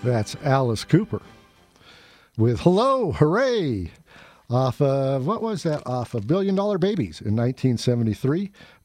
That's Alice Cooper with Hello, Hooray! Off of, what was that? Off of $1 Billion Babies in 1973.